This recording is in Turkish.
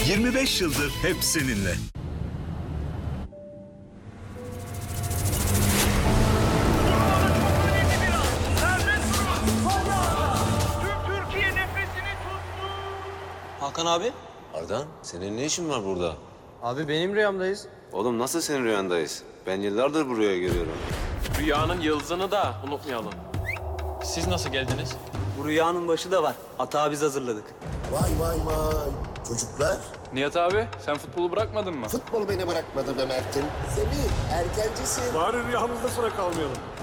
25 yıldır hep seninle. Hakan abi. Ardan, senin ne işin var burada? Abi benim rüyamdayız. Oğlum nasıl senin rüyandayız? Ben yıllardır bu rüyayı görüyorum. Rüyanın yıldızını da unutmayalım. Siz nasıl geldiniz? Bu rüyanın başı da var. Atağı biz hazırladık. Vay vay vay. Çocuklar, Nihat abi, sen futbolu bırakmadın mı? futbol beni bırakmadı be Mert'im. Semih, erkencisin. Bari rüyamızda sıra kalmayalım.